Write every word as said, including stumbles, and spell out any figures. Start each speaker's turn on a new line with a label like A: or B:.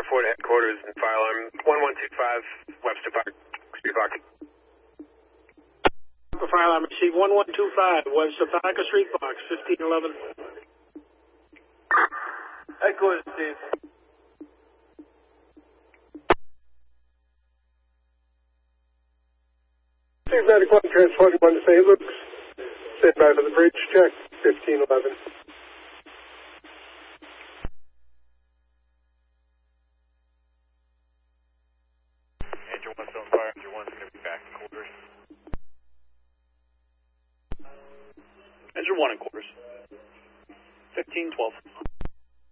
A: four to headquarters and fire alarm one one two five Webster Park, Street Park.
B: Fire alarm received one one two five Webster Parker Street Box, fifteen eleven.
C: Headquarters, Steve.
D: Steve ninety-one, transporting one to Saint Luke's. Stand by to the bridge, check, fifteen eleven.
E: Engine one's on fire, engine one's going to be back in quarters.
F: Engine one in quarters. fifteen twelve.